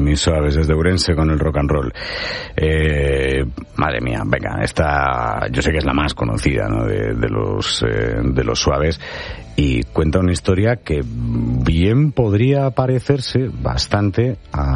mis suaves desde Ourense con el rock and roll. Madre mía, venga, esta yo sé que es la más conocida, ¿no? de los suaves, y cuenta una historia que bien podría parecerse bastante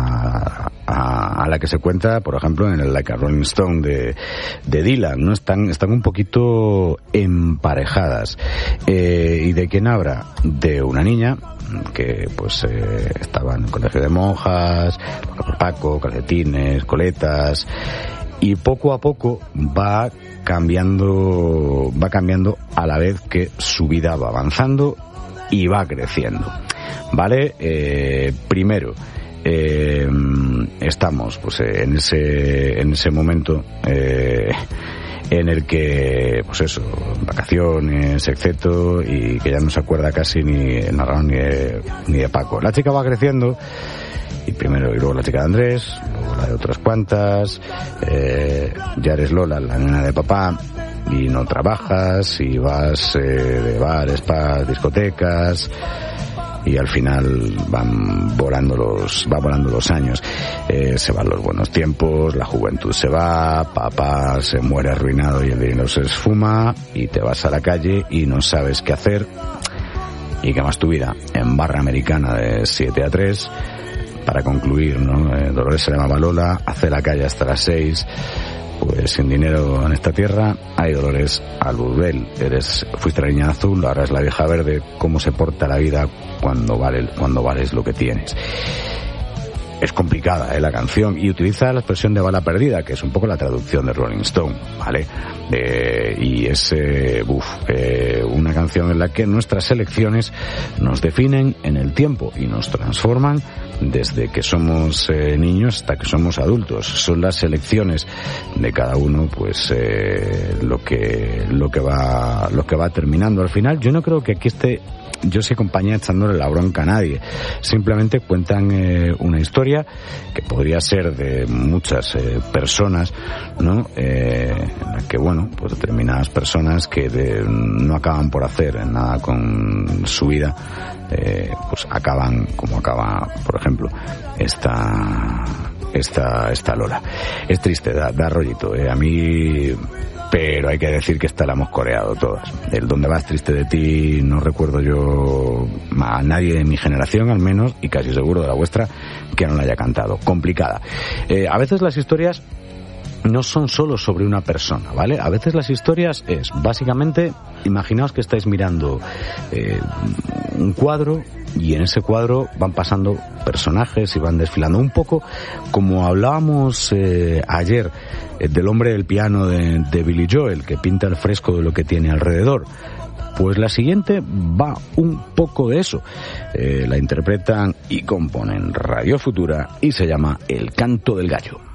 a la que se cuenta, por ejemplo, en el Like a Rolling Stone de Dylan, ¿no? Están un poquito emparejadas. ¿Y de quién habla? De una niña que pues estaba en el colegio de monjas, Paco, calcetines, coletas, y poco a poco va cambiando a la vez que su vida va avanzando y va creciendo, ¿vale? Primero estamos pues en ese momento en el que, pues eso, vacaciones, etcétera, y que ya no se acuerda casi ni de Paco. La chica va creciendo, y luego la chica de Andrés, luego la de otras cuantas, ya eres Lola, la nena de papá, y no trabajas, y vas de bares, spas, discotecas, y al final va volando los años. Se van los buenos tiempos, la juventud se va, papá se muere arruinado y el dinero se esfuma, y te vas a la calle y no sabes qué hacer, y quemas tu vida en barra americana de 7-3, para concluir, ¿no? Dolores se llamaba Lola, hace la calle hasta las 6, pues sin dinero en esta tierra. Hay Dolores al burdel, fuiste la niña azul, ahora es la vieja verde. Cómo se porta la vida cuando vales lo que tienes. Es complicada, la canción, y utiliza la expresión de bala perdida, que es un poco la traducción de Rolling Stone, ¿vale? Y es una canción en la que nuestras elecciones nos definen en el tiempo y nos transforman desde que somos niños hasta que somos adultos. Son las elecciones de cada uno, pues lo que va terminando al final. Yo no creo que aquí yo sé compañía echándole la bronca a nadie. Simplemente cuentan una historia que podría ser de muchas personas, ¿no? En la que, bueno, pues determinadas personas que no acaban por hacer nada con su vida, pues acaban como acaba, por ejemplo, esta Lola. Es triste, da rollito, a mí. Pero hay que decir que esta la hemos coreado todas. El Donde vas triste de ti no recuerdo yo a nadie de mi generación, al menos, y casi seguro de la vuestra, que no la haya cantado. Complicada. A veces las historias no son solo sobre una persona, ¿vale? A veces las historias es, básicamente, imaginaos que estáis mirando un cuadro, y en ese cuadro van pasando personajes y van desfilando, un poco como hablábamos ayer del hombre del piano de Billy Joel, que pinta el fresco de lo que tiene alrededor. Pues la siguiente va un poco de eso. La interpretan y componen Radio Futura y se llama El canto del gallo.